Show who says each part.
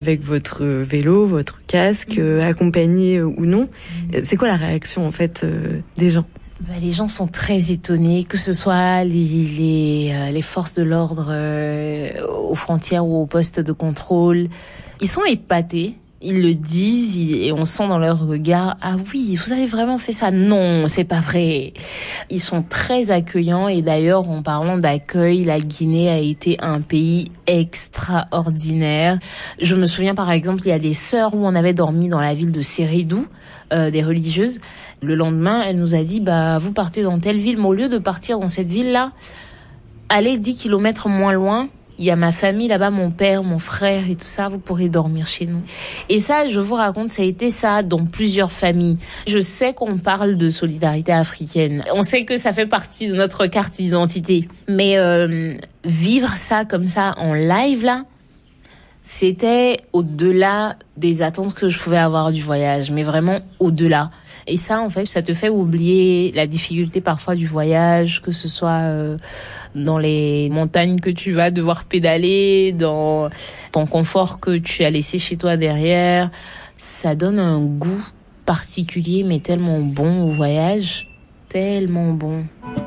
Speaker 1: avec votre vélo, votre casque, accompagné ou non. C'est quoi la réaction en fait des gens ?
Speaker 2: Les gens sont très étonnés, que ce soit les forces de l'ordre aux frontières ou aux postes de contrôle. Ils sont épatés. Ils le disent et on sent dans leur regard, ah oui, vous avez vraiment fait ça? Non, c'est pas vrai. Ils sont très accueillants et d'ailleurs, en parlant d'accueil, la Guinée a été un pays extraordinaire. Je me souviens par exemple, il y a des sœurs où on avait dormi dans la ville de Sérédou, des religieuses. Le lendemain, elle nous a dit, vous partez dans telle ville, mais au lieu de partir dans cette ville-là, allez 10 kilomètres moins loin. Il y a ma famille là-bas, mon père, mon frère et tout ça, vous pourrez dormir chez nous. Et ça, je vous raconte, ça a été ça dans plusieurs familles. Je sais qu'on parle de solidarité africaine. On sait que ça fait partie de notre carte d'identité. Mais vivre ça comme ça en live là, c'était au-delà des attentes que je pouvais avoir du voyage, mais vraiment au-delà. Et ça, en fait, ça te fait oublier la difficulté parfois du voyage, que ce soit dans les montagnes que tu vas devoir pédaler, dans ton confort que tu as laissé chez toi derrière. Ça donne un goût particulier, mais tellement bon au voyage, tellement bon.